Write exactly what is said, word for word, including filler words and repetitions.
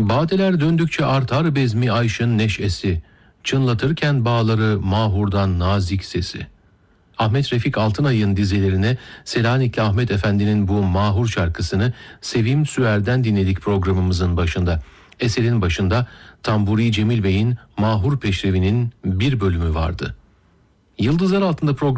Badeler döndükçe artar bezmi ayşın neşesi, çınlatırken bağları mahurdan nazik sesi. Ahmet Refik Altınay'ın dizelerine Selanikli Ahmet Efendi'nin bu mahur şarkısını Sevim Süer'den dinledik programımızın başında. Eserin başında Tamburi Cemil Bey'in Mahur Peşrevi'nin bir bölümü vardı. Yıldızlar Altında program